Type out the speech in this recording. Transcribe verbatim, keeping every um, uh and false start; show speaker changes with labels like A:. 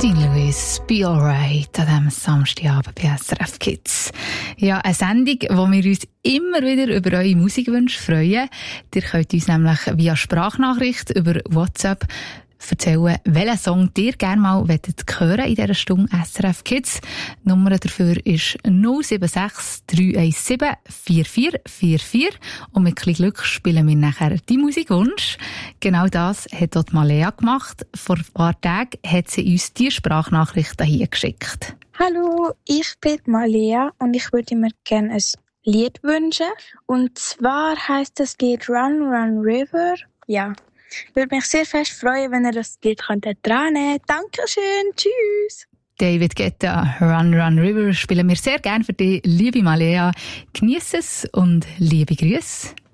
A: Dean Lewis, Be Alright, an diesem Samstagabend bei S R F Kids. Ja, eine Sendung, wo wir uns immer wieder über eure Musikwünsche freuen. Ihr könnt uns nämlich via Sprachnachricht über WhatsApp erzählen, welchen Song ihr gerne mal hören in dieser Stunde S R F Kids. Die Nummer dafür ist null sieben sechs drei eins sieben vier vier vier vier und mit ein Glück spielen wir nachher die Musikwunsch. Genau das hat dort Malea gemacht. Vor ein paar Tagen hat sie uns die Sprachnachricht hier geschickt.
B: Hallo, ich bin Malea und ich würde mir gerne ein Lied wünschen. Und zwar heisst das Lied Run, Run, River. Ja. Ich würde mich sehr fest freuen, wenn ihr das Lied dran nehmt. Dankeschön, tschüss.
A: David Guetta, Run Run River spielen wir sehr gerne für dich, liebe Malea. Genieß es und liebe Grüße.